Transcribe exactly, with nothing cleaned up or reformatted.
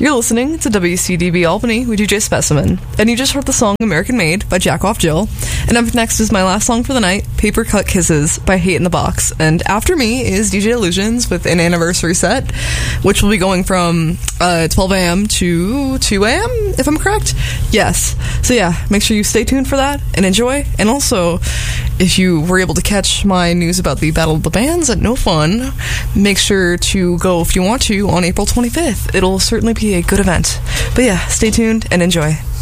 You're listening to W C D B Albany with D J Specimen, and you just heard the song American Made by Jack Off Jill. And up next is my last song for the night, Paper Cut Kisses by Hate in the Box. And after me is D J Illusions with an anniversary set, which will be going from uh, twelve a.m. to two a.m., if I'm correct. Yes. So yeah, make sure you stay tuned for that and enjoy. And also, if you were able to catch my news about the Battle of the Bands at No Fun, make sure to go if you want to on April twenty-fifth. It'll certainly be a good event. But yeah, stay tuned and enjoy.